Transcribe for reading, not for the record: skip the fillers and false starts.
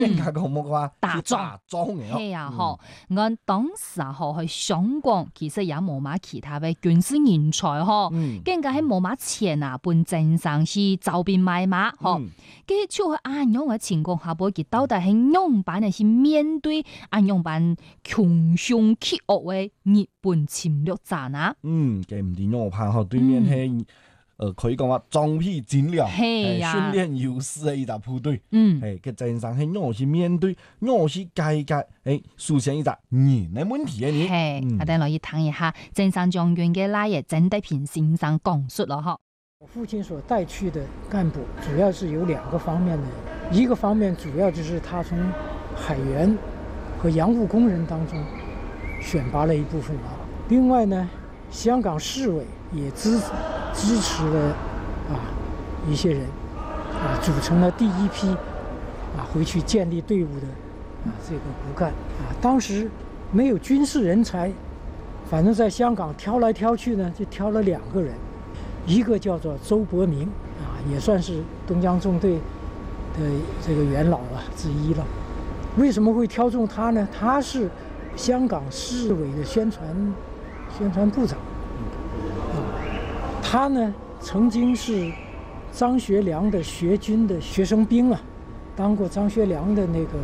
更加讲乜話打仗打仗嘅哦。 係啊，吼，按當時啊，吼，去香港其實也冇乜其他嘅軍事人才，吼，更加係冇乜錢啊，本正上去招兵買馬，吼，佢就係按樣嘅情況下，佢到底係樣板係去面對按樣板窮凶極惡嘅日本侵略者啊？ 佢唔掂樣怕吼，對面係可以講話裝備精良，訓練有素嘅一個部隊，佢正上係樣去面對，樣去解決出現一個人嘅問題嘅呢？ 係，我哋落去聽一下正上將軍嘅那嘢曾德平先生講述咯，嗬。 我父親所帶去的幹部，主要是有兩個方面的，一個方面主要就是他從海員和洋務工人當中選拔了一部分啊，另外呢，香港市委也支持了一些人組成了第一批回去建立隊伍的這個骨幹當時沒有軍事人才，反正在香港挑來挑去呢，就挑了兩個人，一個叫做周伯明也算是東江縱隊的這個元老之一了。為什麼會挑中他呢？他是香港市委的宣傳部長，他呢曾經是張學良的學軍的學生兵當過張學良的那個